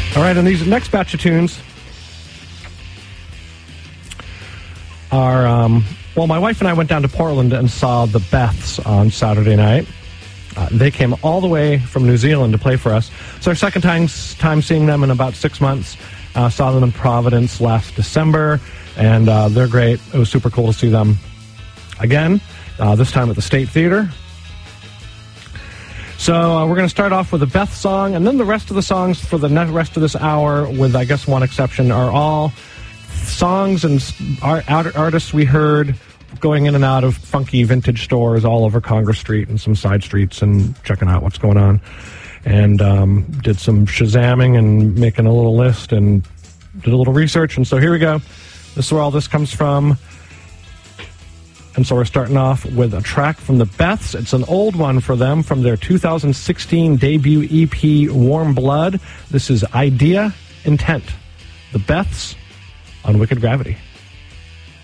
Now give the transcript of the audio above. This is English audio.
All right, and these next batch of tunes are, well, my wife and I went down to Portland and saw the Beths on Saturday night. They came all the way from New Zealand to play for us. It's our second time seeing them in about 6 months. Saw them in Providence last December, and they're great. It was super cool to see them again, this time at the State Theater. So we're going to start off with a Beth song, and then the rest of the songs for the rest of this hour, with I guess one exception, are all songs and artists we heard going in and out of funky vintage stores all over Congress Street and some side streets and checking out what's going on. And did some Shazamming and making a little list and did a little research. And so here we go. This is where all this comes from. And so we're starting off with a track from the Beths. It's an old one for them from their 2016 debut EP, Warm Blood. This is Idea Intent. The Beths on Wicked Gravity.